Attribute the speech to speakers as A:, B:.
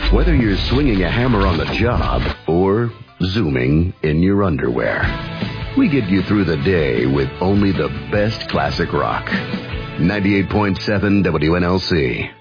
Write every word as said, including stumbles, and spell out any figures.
A: Whether you're swinging a hammer on the job or zooming in your underwear, we get you through the day with only the best classic rock. ninety-eight point seven W N L C.